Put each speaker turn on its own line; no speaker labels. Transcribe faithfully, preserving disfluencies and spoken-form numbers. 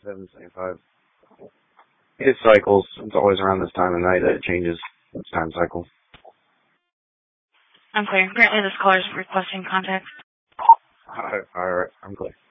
seven seventy-five. It cycles. It's always around this time of night that it changes its time cycle.
I'm clear. Apparently this caller is requesting contact.
Alright, I'm clear.